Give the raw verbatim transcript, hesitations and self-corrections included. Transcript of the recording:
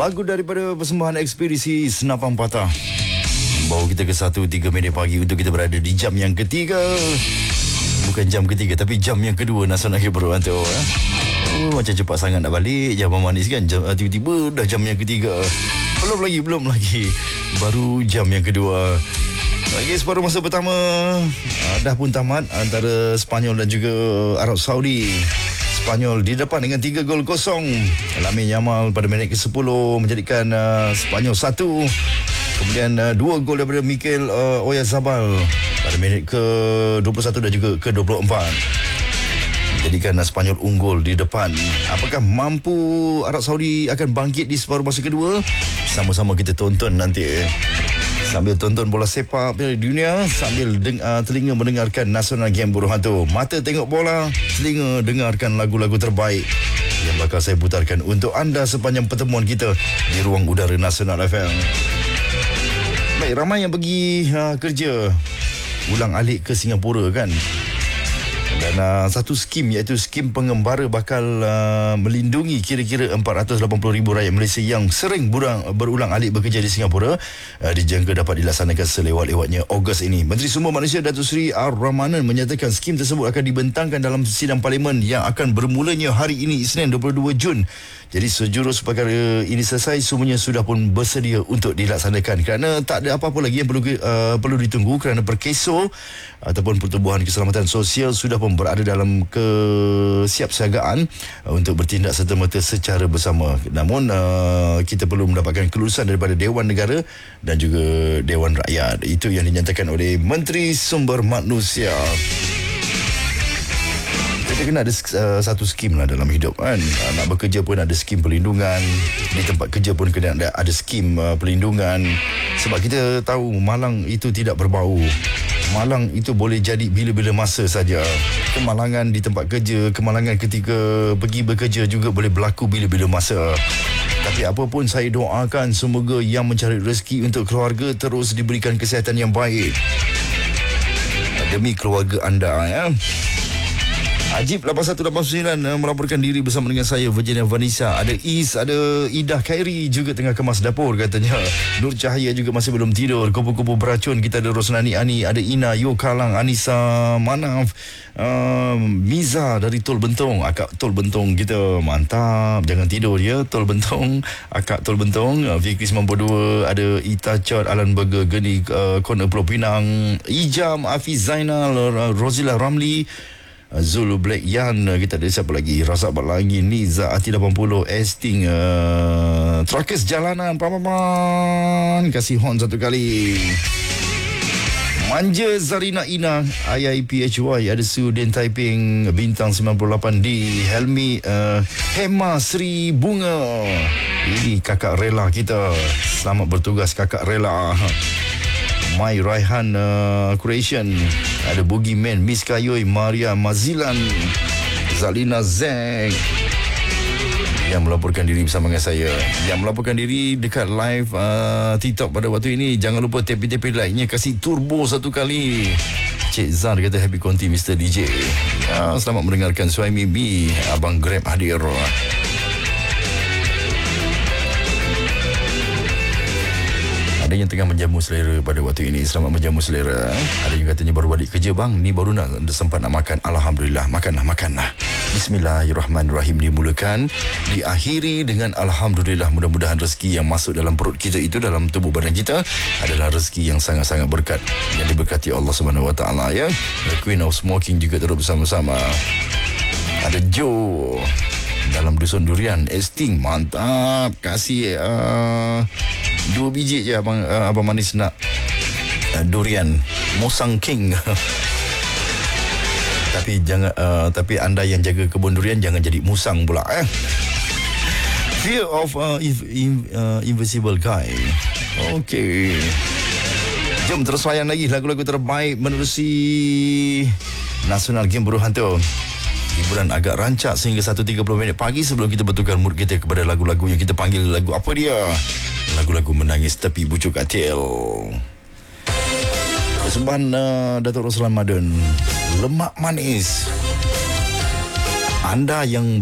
Lagu daripada persembahan ekspedisi Senapang Patah bawa kita ke satu tiga minit pagi untuk kita berada di jam yang ketiga. Bukan jam ketiga tapi jam yang kedua Nasional Game Berhantu. eh? Oh, macam cepat sangat nak balik. Jam manis kan, jam, tiba-tiba dah jam yang ketiga. Belum lagi, belum lagi, baru jam yang kedua. Lagi separuh masa pertama uh, dah pun tamat antara Sepanyol dan juga Arab Saudi. Sepanyol di depan dengan tiga gol kosong. Lamine Yamal pada minit ke sepuluh menjadikan uh, Sepanyol satu. Kemudian uh, dua gol daripada Mikel uh, Oyarzabal pada minit ke dua puluh satu dan juga ke dua puluh empat. Menjadikan uh, Sepanyol unggul di depan. Apakah mampu Arab Saudi akan bangkit di separuh masa kedua? Sama-sama kita tonton nanti. Sambil tonton bola sepak Piala Dunia, sambil deng- uh, telinga mendengarkan Nasional Game Berhantu. Mata tengok bola, telinga dengarkan lagu-lagu terbaik yang bakal saya putarkan untuk anda sepanjang pertemuan kita di ruang udara Nasional F M. Baik, ramai yang pergi uh, kerja ulang alik ke Singapura kan. Dan uh, satu skim iaitu skim pengembara bakal uh, melindungi kira-kira empat ratus lapan puluh ribu rakyat Malaysia yang sering burang, berulang alik bekerja di Singapura. Uh, dijangka dapat dilaksanakan selewat-lewatnya Ogos ini. Menteri Sumber Malaysia Datuk Seri Ar-Rahmanan menyatakan skim tersebut akan dibentangkan dalam sidang parlimen yang akan bermulanya hari ini Isnin dua puluh dua Jun. Jadi sejurus perkara ini selesai, semuanya sudah pun bersedia untuk dilaksanakan kerana tak ada apa-apa lagi yang perlu uh, perlu ditunggu kerana perkeso ataupun Pertubuhan Keselamatan Sosial sudah pun berada dalam kesiapsiagaan uh, untuk bertindak serta-merta secara bersama. Namun uh, kita perlu mendapatkan kelulusan daripada Dewan Negara dan juga Dewan Rakyat. Itu yang dinyatakan oleh Menteri Sumber Manusia. Kita kena ada uh, satu skim lah dalam hidup kan. Uh, nak bekerja pun ada skim perlindungan. Di tempat kerja pun kena ada, ada skim uh, perlindungan. Sebab kita tahu malang itu tidak berbau. Malang itu boleh jadi bila-bila masa saja. Kemalangan di tempat kerja, kemalangan ketika pergi bekerja juga boleh berlaku bila-bila masa. Tapi apa pun saya doakan semoga yang mencari rezeki untuk keluarga terus diberikan kesihatan yang baik. Demi keluarga anda ya. Ajib lapan satu lapan sembilan uh, melaporkan diri bersama dengan saya Virginia Vanessa. Ada Is, ada Idah Khairi juga tengah kemas dapur katanya. Nur Cahaya juga masih belum tidur. Kupu-kupu beracun kita ada Rosnani Ani, ada Ina Yo Kalang, Anissa Manaf, uh, Miza dari Tol Bentong. Akak Tol Bentong kita mantap, jangan tidur ya Tol Bentong. Akak Tol Bentong, uh, Fikri sembilan puluh dua, ada Ita Chot, Alan Burger, Geni uh, Corner Pulau Pinang, Ijam, Hafiz Zainal, uh, Rozila Ramli, Zulu Black Yan, kita ada siapa lagi? Razak Balangi, Niza Ati lapan puluh, Esting, uh, Trakes Jalanan, Paman, kasih horn satu kali. Manja Zarina Ina, I I P H Y, ada Sudin Taiping, Bintang sembilan puluh lapan D, Helmi, uh, Hema Sri Bunga. Ini kakak rela kita. Selamat bertugas kakak rela. My Raihan uh, Creation, ada Boogeyman, Miss Kayoy, Maria Mazilan, Zalina Zek yang melaporkan diri bersama dengan saya. Yang melaporkan diri dekat live uh, TikTok pada waktu ini, jangan lupa tepi-tepi like-nya, kasih turbo satu kali. Cik Zar kata happy konti Mister D J. Ya, selamat mendengarkan Suhaimi B, Abang Grab hadir. Ada yang tengah menjamu selera pada waktu ini. Selamat menjamu selera. Ada yang katanya baru balik kerja bang, ni baru nak sempat nak makan. Alhamdulillah, makanlah, makanlah. Bismillahirrahmanirrahim dimulakan, diakhiri dengan Alhamdulillah. Mudah-mudahan rezeki yang masuk dalam perut kita itu, dalam tubuh badan kita, adalah rezeki yang sangat-sangat berkat, yang diberkati Allah Subhanahu Wa Taala ya. The Queen of Smoking juga terus bersama-sama. Ada Joe dalam Dusun Durian, Esting, mantap. Kasih uh, dua biji je abang, uh, abang manis nak uh, durian Mosang King. Tapi jangan uh, tapi anda yang jaga kebun durian jangan jadi musang pula eh. Fear of uh, inv- inv- uh, Invisible Guy. Okey. Jom terus layan lagi lagu-lagu terbaik menerusi Nasional Game Berhantu. Hiburan agak rancak sehingga satu tiga puluh minit pagi sebelum kita betulkan mood kita kepada lagu-lagu yang kita panggil lagu apa dia? Lagu-lagu menangis tepi bujuk katil. Persembahan uh, Datuk Roslan Madun, Lemak Manis. Anda yang